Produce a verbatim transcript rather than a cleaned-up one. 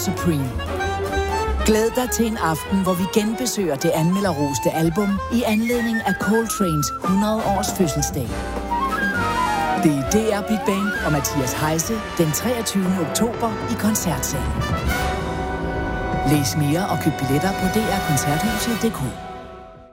Supreme. Glæd dig til en aften, hvor vi genbesøger det anmelderroste album i anledning af Coltranes hundrede års fødselsdag. Det er D R Big Band og Mathias Heise den treogtyvende oktober i Koncertsalen. Læs mere og køb billetter på d r koncerthuset punktum d k.